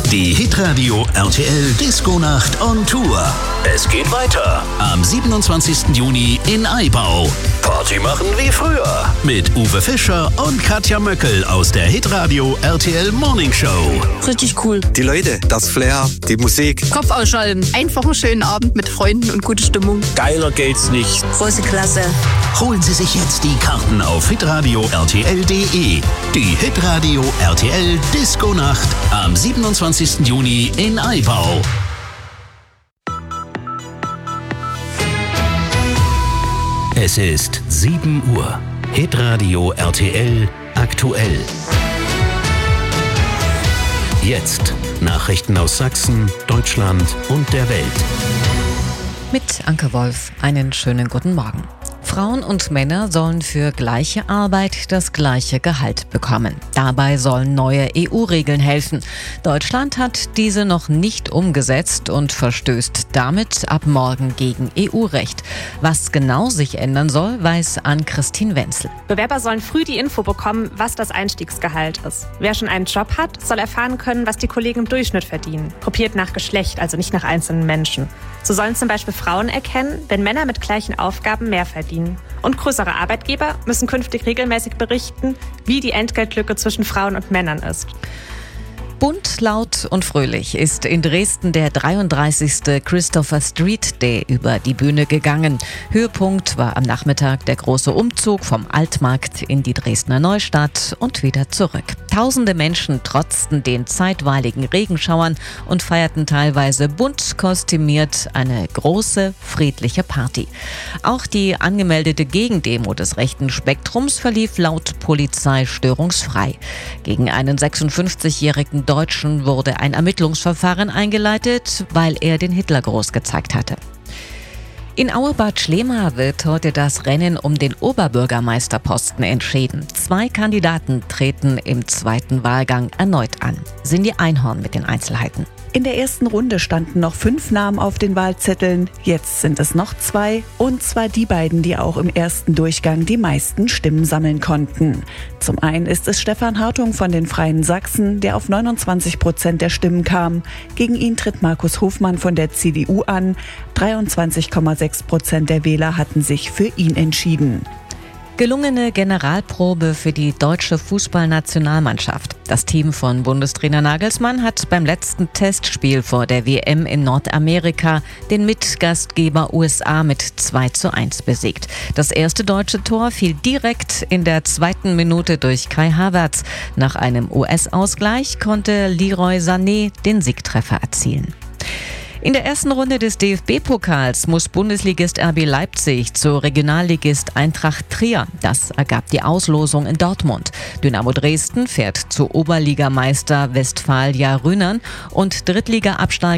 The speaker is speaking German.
Die Hitradio RTL Disco-Nacht on Tour. Es geht weiter am 27. Juni in Aibau. Party machen wie früher mit Uwe Fischer und Katja Möckel aus der Hitradio RTL Morning Show. Richtig cool. Die Leute, das Flair, die Musik. Kopf ausschalten. Einfach einen schönen Abend mit Freunden und gute Stimmung. Geiler geht's nicht. Große Klasse. Holen Sie sich jetzt die Karten auf hitradio rtl.de. Die Hitradio RTL Disco-Nacht am 27. Juni in Aibau. Es ist 7 Uhr. Hitradio RTL aktuell. Jetzt Nachrichten aus Sachsen, Deutschland und der Welt. Mit Anke Wolf, einen schönen guten Morgen. Frauen und Männer sollen für gleiche Arbeit das gleiche Gehalt bekommen. Dabei sollen neue EU-Regeln helfen. Deutschland hat diese noch nicht umgesetzt und verstößt damit ab morgen gegen EU-Recht. Was genau sich ändern soll, weiß Ann-Christine Wenzel. Bewerber sollen früh die Info bekommen, was das Einstiegsgehalt ist. Wer schon einen Job hat, soll erfahren können, was die Kollegen im Durchschnitt verdienen. Gruppiert nach Geschlecht, also nicht nach einzelnen Menschen. So sollen zum Beispiel Frauen erkennen, wenn Männer mit gleichen Aufgaben mehr verdienen. Und größere Arbeitgeber müssen künftig regelmäßig berichten, wie die Entgeltlücke zwischen Frauen und Männern ist. Bunt, laut und fröhlich ist in Dresden der 33. Christopher Street Day über die Bühne gegangen. Höhepunkt war am Nachmittag der große Umzug vom Altmarkt in die Dresdner Neustadt und wieder zurück. Tausende Menschen trotzten den zeitweiligen Regenschauern und feierten teilweise bunt kostümiert eine große, friedliche Party. Auch die angemeldete Gegendemo des rechten Spektrums verlief laut Polizei störungsfrei. Gegen einen 56-jährigen Deutschen wurde ein Ermittlungsverfahren eingeleitet, weil er den Hitlergruß gezeigt hatte. In Auerbad Schlema wird heute das Rennen um den Oberbürgermeisterposten entschieden. 2 Kandidaten treten im zweiten Wahlgang erneut an. Cindy Einhorn mit den Einzelheiten. In der ersten Runde standen noch 5 Namen auf den Wahlzetteln. Jetzt sind es noch 2, und zwar die beiden, die auch im ersten Durchgang die meisten Stimmen sammeln konnten. Zum einen ist es Stefan Hartung von den Freien Sachsen, der auf 29% der Stimmen kam. Gegen ihn tritt Markus Hofmann von der CDU an. 23,6% der Wähler hatten sich für ihn entschieden. Gelungene Generalprobe für die deutsche Fußballnationalmannschaft. Das Team von Bundestrainer Nagelsmann hat beim letzten Testspiel vor der WM in Nordamerika den Mitgastgeber USA mit 2:1 besiegt. Das erste deutsche Tor fiel direkt in der 2. Minute durch Kai Havertz. Nach einem US-Ausgleich konnte Leroy Sané den Siegtreffer erzielen. In der ersten Runde des DFB-Pokals muss Bundesligist RB Leipzig zu Regionalligist Eintracht Trier. Das ergab die Auslosung in Dortmund. Dynamo Dresden fährt zu Oberligameister Westfalia Rhynern und Drittliga-Absteiger